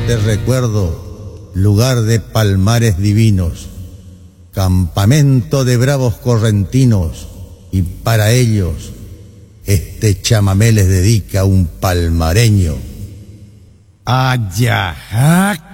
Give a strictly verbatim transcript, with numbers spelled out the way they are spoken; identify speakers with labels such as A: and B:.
A: te recuerdo, lugar de palmares divinos, campamento de bravos correntinos, y para ellos este chamamé les dedica un palmareño.
B: Ayajac.